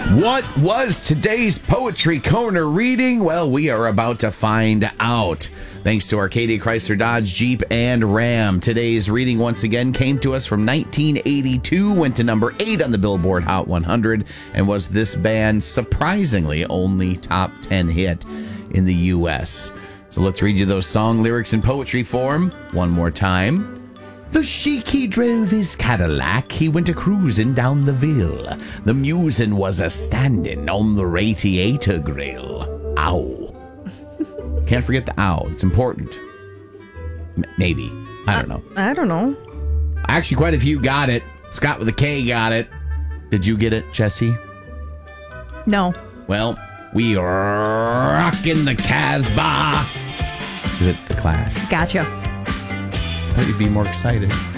What was today's Poetry Corner reading? Well, we are about to find out. Thanks to Arcadia Chrysler Dodge Jeep and Ram. Today's reading once again came to us from 1982, went to number 8 on the Billboard Hot 100, and was this band's surprisingly only top 10 hit in the U.S. So let's read you those song lyrics in poetry form one more time. The chic he drove his Cadillac, he went a-cruisin' down the Ville. The musin' was a-standin' on the radiator grill. Ow. Can't forget the ow. It's important. Maybe. I don't know. I don't know. Actually, quite a few got it. Scott with a K got it. Did you get it, Jesse? No. Well, we rockin' the Casbah. Because it's the Clash. Gotcha. I thought you'd be more excited.